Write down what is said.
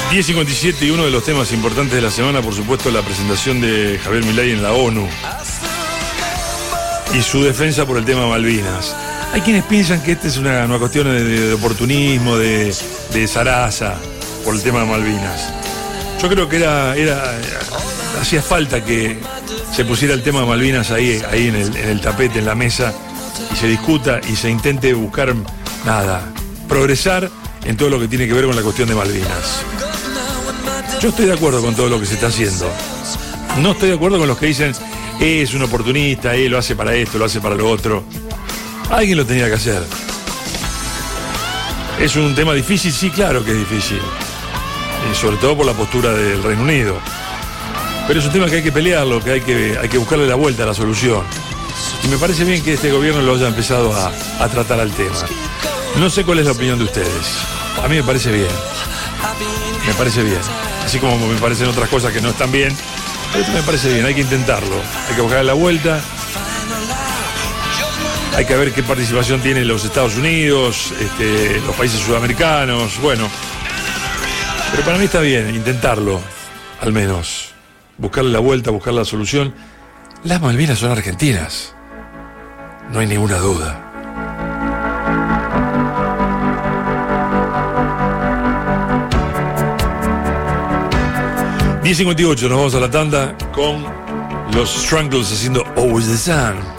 10:57 y uno de los temas importantes de la semana, por supuesto, la presentación de Javier Milei en la ONU y su defensa por el tema Malvinas. Hay quienes piensan que esta es una cuestión de oportunismo, de zaraza por el tema de Malvinas. Yo creo que hacía falta que se pusiera el tema de Malvinas ahí en el tapete, en la mesa, y se discuta y se intente buscar progresar en todo lo que tiene que ver con la cuestión de Malvinas. Yo estoy de acuerdo con todo lo que se está haciendo. No estoy de acuerdo con los que dicen es un oportunista, lo hace para esto, lo hace para lo otro. Alguien lo tenía que hacer. ¿Es un tema difícil? Sí, claro que es difícil. Y sobre todo por la postura del Reino Unido. Pero es un tema que hay que pelearlo, que hay que buscarle la vuelta a la solución. Y me parece bien que este gobierno lo haya empezado a tratar al tema. No sé cuál es la opinión de ustedes. A mí me parece bien. Me parece bien. Así como me parecen otras cosas que no están bien. Pero esto me parece bien, hay que intentarlo. Hay que buscarle la vuelta. Hay que ver qué participación tienen los Estados Unidos, los países sudamericanos. Bueno. Pero para mí está bien intentarlo, al menos. Buscarle la vuelta, buscar la solución. Las Malvinas son argentinas. No hay ninguna duda. ...10:58, nos vamos a la tanda con los Strangles haciendo Always the Sun.